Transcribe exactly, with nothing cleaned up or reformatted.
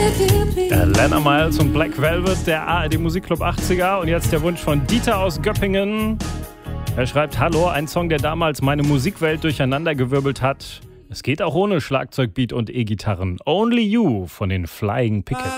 Äh, Lana Miles und Black Velvet, der A R D Musikclub achtziger. Und jetzt der Wunsch von Dieter aus Göppingen. Er schreibt: Hallo, ein Song, der damals meine Musikwelt durcheinandergewirbelt hat. Es geht auch ohne Schlagzeugbeat und E-Gitarren. Only You von den Flying Pickets.